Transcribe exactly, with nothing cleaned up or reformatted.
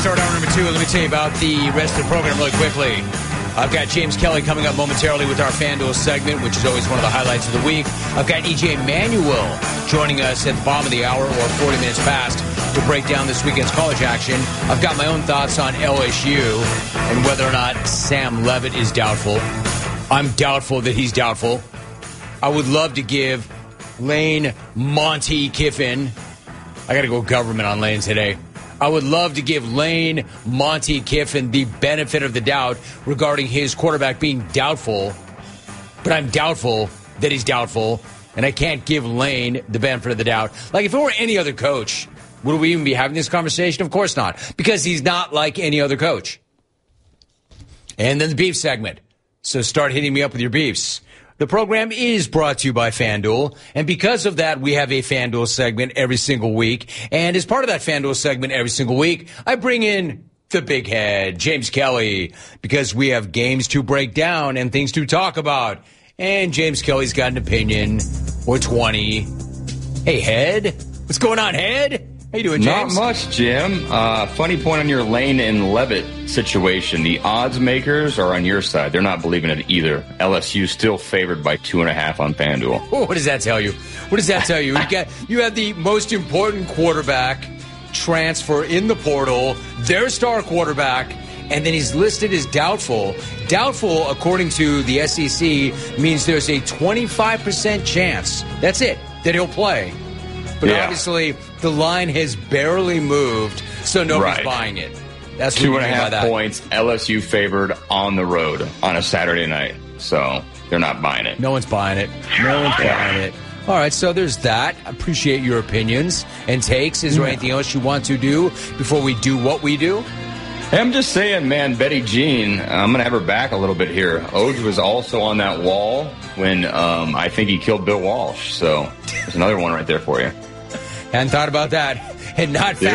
start hour number two. Let me tell you about the rest of the program really quickly. I've got James Kelly coming up momentarily with our FanDuel segment, which is always one of the highlights of the week. I've got E J Manuel joining us at the bottom of the hour, or forty minutes past, to break down this weekend's college action. I've got my own thoughts on L S U and whether or not Sam Leavitt is doubtful. I'm doubtful that he's doubtful. I would love to give Lane Monty Kiffin, I got to go government on Lane today. I would love to give Lane Monty Kiffin the benefit of the doubt regarding his quarterback being doubtful, but I'm doubtful that he's doubtful, and I can't give Lane the benefit of the doubt. Like, if it were any other coach, would we even be having this conversation? Of course not, because he's not like any other coach. And then the beef segment. So start hitting me up with your beefs. The program is brought to you by FanDuel, and because of that, we have a FanDuel segment every single week. And as part of that FanDuel segment every single week, I bring in the big head, James Kelly, because we have games to break down and things to talk about. And James Kelly's got an opinion, or twenty. Hey, Head. What's going on, Head? How you doing, James? Not much, Jim. Uh, funny point on your Lane and Leavitt situation. The odds makers are on your side. They're not believing it either. L S U still favored by two and a half on FanDuel. Oh, what does that tell you? What does that tell you? You got you have the most important quarterback transfer in the portal, their star quarterback, and then he's listed as doubtful. Doubtful, according to the S E C, means there's a twenty-five percent chance, that's it, that he'll play. But yeah. Obviously, the line has barely moved, so nobody's right. buying it. That's Two and a half points, L S U favored on the road on a Saturday night. So they're not buying it. No one's buying it. No one's buying it. All right, so there's that. I appreciate your opinions and takes. Is there anything else you want to do before we do what we do? Hey, I'm just saying, man, Betty Jean, I'm going to have her back a little bit here. Oj was also on that wall when um, I think he killed Bill Walsh. So there's another one right there for you. Hadn't thought about that. Had not